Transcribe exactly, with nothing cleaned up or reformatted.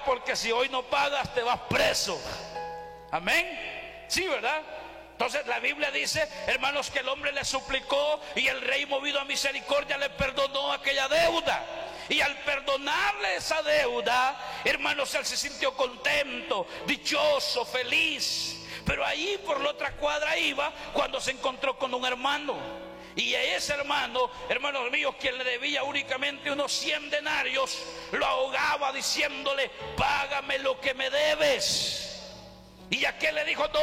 porque si hoy no pagas te vas preso. Amén. Sí, ¿verdad? Entonces la Biblia dice, hermanos, que el hombre le suplicó y el rey, movido a misericordia, le perdonó aquella deuda. Y al perdonarle esa deuda, hermanos, él se sintió contento, dichoso, feliz. Pero ahí por la otra cuadra iba cuando se encontró con un hermano. Y a ese hermano, hermanos míos, quien le debía únicamente unos cien denarios, lo ahogaba diciéndole: págame lo que me debes. Y aquel le dijo: no,